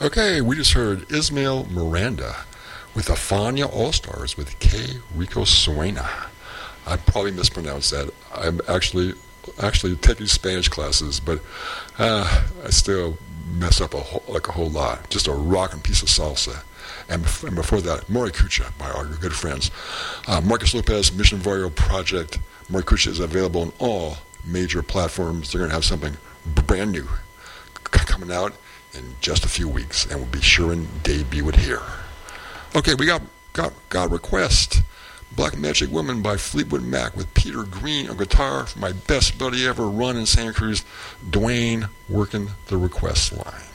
Okay, we just heard Ismael Miranda with Afania All-Stars with K. Rico Suena. I probably mispronounced that. I'm actually taking Spanish classes, but I still mess up a whole lot. Just a rockin' piece of salsa. And before that, Maracucha by our good friends. Marcus Lopez, Mission Vario Project. Maracucha is available on all major platforms. They're going to have something brand new coming out in just a few weeks, and we'll be sure and debut it here. Okay, we got request. Black Magic Woman by Fleetwood Mac with Peter Green on guitar for my best buddy ever, Ron in Santa Cruz, Dwayne, working the request line.